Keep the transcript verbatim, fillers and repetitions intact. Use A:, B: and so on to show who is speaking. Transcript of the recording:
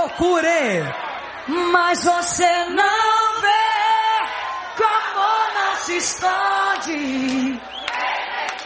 A: procure, mas você não vê, que o amor não se esconde.